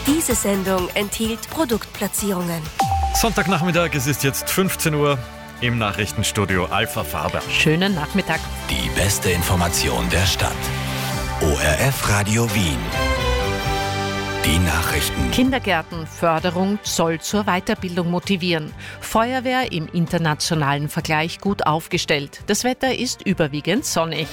Diese Sendung enthielt Produktplatzierungen. Sonntagnachmittag, es ist jetzt 15 Uhr im Nachrichtenstudio Alpha Faber. Schönen Nachmittag. Die beste Information der Stadt. ORF Radio Wien. Die Nachrichten. Kindergärtenförderung soll zur Weiterbildung motivieren. Feuerwehr im internationalen Vergleich gut aufgestellt. Das Wetter ist überwiegend sonnig.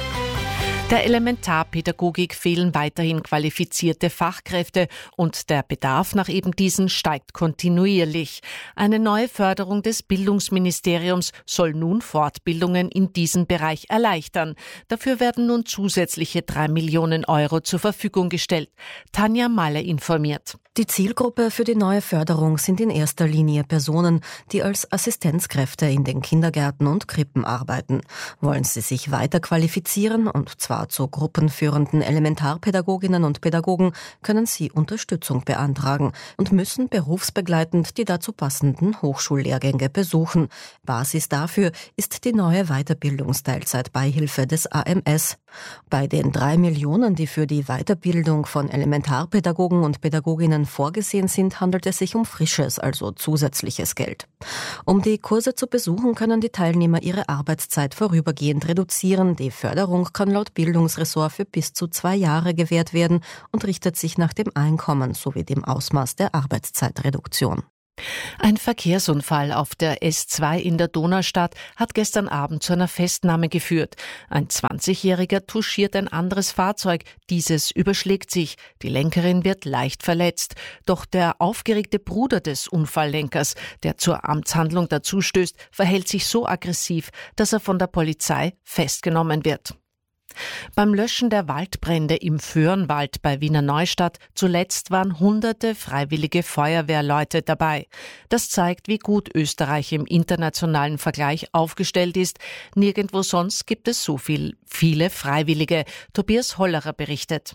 Der Elementarpädagogik fehlen weiterhin qualifizierte Fachkräfte und der Bedarf nach eben diesen steigt kontinuierlich. Eine neue Förderung des Bildungsministeriums soll nun Fortbildungen in diesem Bereich erleichtern. Dafür werden nun zusätzliche 3 Millionen Euro zur Verfügung gestellt. Tanja Malle informiert. Die Zielgruppe für die neue Förderung sind in erster Linie Personen, die als Assistenzkräfte in den Kindergärten und Krippen arbeiten. Wollen sie sich weiter qualifizieren, und zwar zu gruppenführenden Elementarpädagoginnen und Pädagogen, können sie Unterstützung beantragen und müssen berufsbegleitend die dazu passenden Hochschullehrgänge besuchen. Basis dafür ist die neue Weiterbildungsteilzeitbeihilfe des AMS. Bei den 3 Millionen, die für die Weiterbildung von Elementarpädagogen und Pädagoginnen vorgesehen sind, handelt es sich um frisches, also zusätzliches Geld. Um die Kurse zu besuchen, können die Teilnehmer ihre Arbeitszeit vorübergehend reduzieren. Die Förderung kann laut Bildungsressort für bis zu 2 Jahre gewährt werden und richtet sich nach dem Einkommen sowie dem Ausmaß der Arbeitszeitreduktion. Ein Verkehrsunfall auf der S2 in der Donaustadt hat gestern Abend zu einer Festnahme geführt. Ein 20-Jähriger touchiert ein anderes Fahrzeug. Dieses überschlägt sich. Die Lenkerin wird leicht verletzt. Doch der aufgeregte Bruder des Unfalllenkers, der zur Amtshandlung dazustößt, verhält sich so aggressiv, dass er von der Polizei festgenommen wird. Beim Löschen der Waldbrände im Föhrenwald bei Wiener Neustadt zuletzt waren Hunderte freiwillige Feuerwehrleute dabei. Das zeigt, wie gut Österreich im internationalen Vergleich aufgestellt ist. Nirgendwo sonst gibt es so viele Freiwillige. Tobias Hollerer berichtet.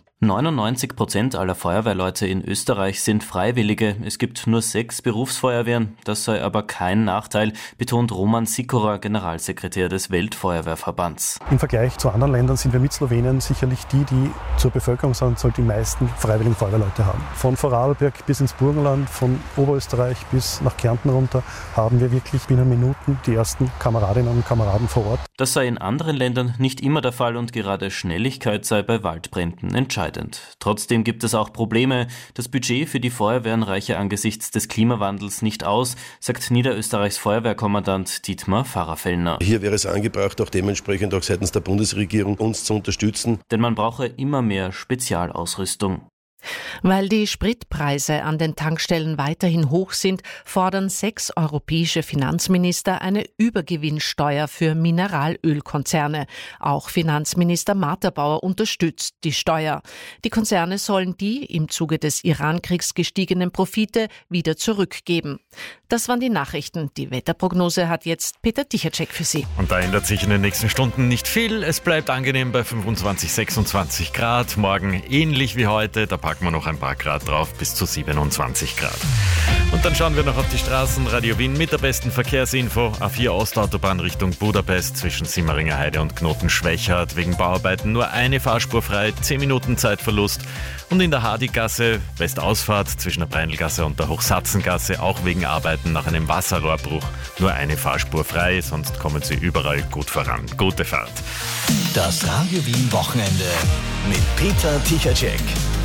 99% aller Feuerwehrleute in Österreich sind Freiwillige. Es gibt nur 6 Berufsfeuerwehren. Das sei aber kein Nachteil, betont Roman Sikora, Generalsekretär des Weltfeuerwehrverbands. Im Vergleich zu anderen Ländern sind wir mit Slowenien sicherlich die zur Bevölkerungsanzahl die meisten freiwilligen Feuerwehrleute haben. Von Vorarlberg bis ins Burgenland, von Oberösterreich bis nach Kärnten runter haben wir wirklich binnen Minuten die ersten Kameradinnen und Kameraden vor Ort. Das sei in anderen Ländern nicht immer der Fall und gerade Schnelligkeit sei bei Waldbränden entscheidend. Trotzdem gibt es auch Probleme. Das Budget für die Feuerwehren reiche angesichts des Klimawandels nicht aus, sagt Niederösterreichs Feuerwehrkommandant Dietmar Pfarrer-Fellner. Hier wäre es angebracht, auch dementsprechend auch seitens der Bundesregierung uns zu unterstützen. Denn man brauche immer mehr Spezialausrüstung. Weil die Spritpreise an den Tankstellen weiterhin hoch sind, fordern 6 europäische Finanzminister eine Übergewinnsteuer für Mineralölkonzerne. Auch Finanzminister Marterbauer unterstützt die Steuer. Die Konzerne sollen die im Zuge des Iran-Kriegs gestiegenen Profite wieder zurückgeben. Das waren die Nachrichten. Die Wetterprognose hat jetzt Peter Tichacek für Sie. Und da ändert sich in den nächsten Stunden nicht viel. Es bleibt angenehm bei 25, 26 Grad. Morgen ähnlich wie heute. Da packen wir noch ein paar Grad drauf, bis zu 27 Grad. Und dann schauen wir noch auf die Straßen. Radio Wien mit der besten Verkehrsinfo. A4 Ostautobahn Richtung Budapest zwischen Simmeringer Heide und Knoten-Schwechat. Wegen Bauarbeiten nur eine Fahrspur frei, 10 Minuten Zeitverlust. Und in der Hardigasse Westausfahrt zwischen der Breinlgasse und der Hochsatzengasse auch wegen Arbeiten nach einem Wasserrohrbruch nur eine Fahrspur frei, sonst kommen Sie überall gut voran. Gute Fahrt. Das Radio Wien Wochenende mit Peter Tichacek.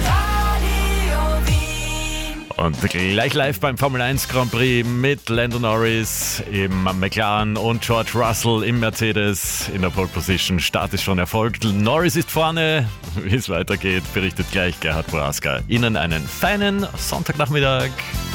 Und gleich live beim Formel 1 Grand Prix mit Lando Norris im McLaren und George Russell im Mercedes in der Pole Position. Start ist schon erfolgt. Norris ist vorne. Wie es weitergeht, berichtet gleich Gerhard Boraska. Ihnen einen feinen Sonntagnachmittag.